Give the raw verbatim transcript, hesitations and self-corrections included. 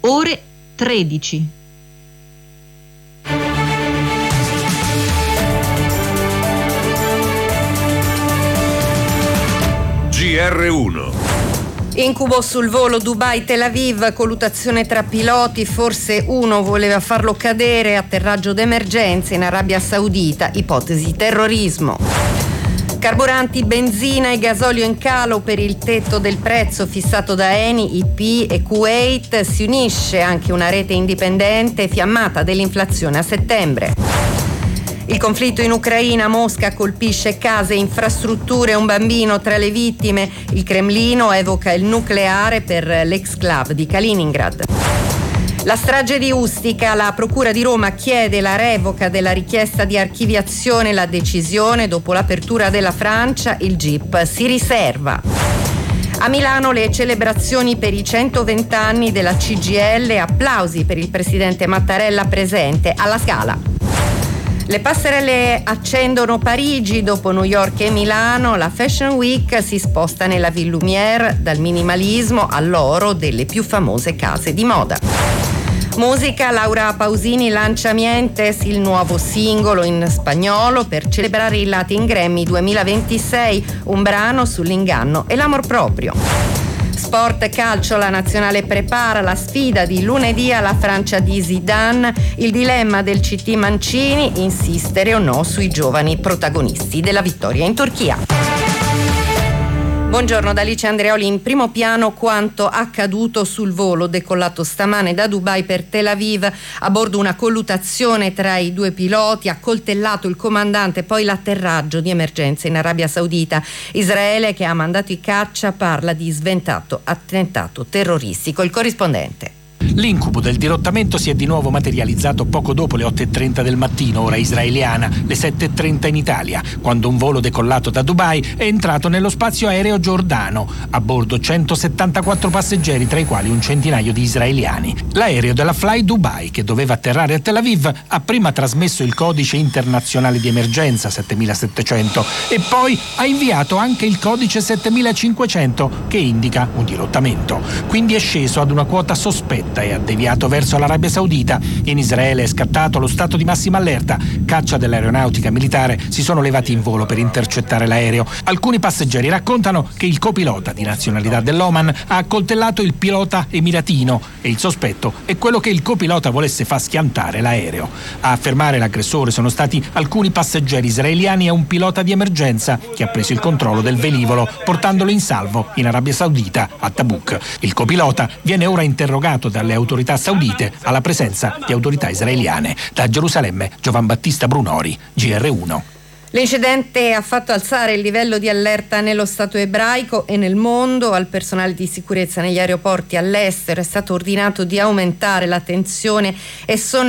ore tredici. G R uno. Incubo sul volo Dubai-Tel Aviv, colluttazione tra piloti, forse uno voleva farlo cadere, atterraggio d'emergenza in Arabia Saudita, ipotesi terrorismo. Carburanti, benzina e gasolio in calo per il tetto del prezzo fissato da Eni, I P e Kuwait. Si unisce anche una rete indipendente fiammata dell'inflazione a settembre. Il conflitto in Ucraina, Mosca colpisce case, infrastrutture, un bambino tra le vittime. Il Cremlino evoca il nucleare per l'exclave di Kaliningrad. La strage di Ustica, la Procura di Roma chiede la revoca della richiesta di archiviazione. La decisione, dopo l'apertura della Francia, il G I P si riserva. A Milano le celebrazioni per i centoventi anni della C G I L, applausi per il presidente Mattarella presente alla Scala. Le passerelle accendono Parigi, dopo New York e Milano, la Fashion Week si sposta nella Ville Lumière, dal minimalismo all'oro delle più famose case di moda. Musica, Laura Pausini lancia Mientes, il nuovo singolo in spagnolo per celebrare i Latin Grammy duemilaventisei, un brano sull'inganno e l'amor proprio. Sport, calcio, la nazionale prepara la sfida di lunedì alla Francia di Zidane, il dilemma del C T Mancini, insistere o no sui giovani protagonisti della vittoria in Turchia. Buongiorno da Alice Andreoli. In primo piano quanto accaduto sul volo decollato stamane da Dubai per Tel Aviv, a bordo una colluttazione tra i due piloti, accoltellato il comandante, poi l'atterraggio di emergenza in Arabia Saudita. Israele, che ha mandato i caccia, parla di sventato attentato terroristico. Il corrispondente. L'incubo del dirottamento si è di nuovo materializzato poco dopo le otto e trenta del mattino, ora israeliana, le sette e trenta in Italia, quando un volo decollato da Dubai è entrato nello spazio aereo giordano. A bordo centosettantaquattro passeggeri, tra i quali un centinaio di israeliani. L'aereo della Fly Dubai, che doveva atterrare a Tel Aviv, ha prima trasmesso il codice internazionale di emergenza settemilasettecento e poi ha inviato anche il codice settemilacinquecento, che indica un dirottamento. Quindi è sceso ad una quota sospetta e ha deviato verso l'Arabia Saudita. In Israele è scattato lo stato di massima allerta. Caccia dell'aeronautica militare si sono levati in volo per intercettare l'aereo. Alcuni passeggeri raccontano che il copilota di nazionalità dell'Oman ha accoltellato il pilota emiratino e il sospetto è quello che il copilota volesse far schiantare l'aereo. A affermare l'aggressore sono stati alcuni passeggeri israeliani e un pilota di emergenza che ha preso il controllo del velivolo portandolo in salvo in Arabia Saudita a Tabuk. Il copilota viene ora interrogato dalle autorità saudite alla presenza di autorità israeliane. Da Gerusalemme, Giovan Battista Brunori, G R uno. L'incidente ha fatto alzare il livello di allerta nello Stato ebraico e nel mondo. Al personale di sicurezza negli aeroporti all'estero è stato ordinato di aumentare la tensione e sono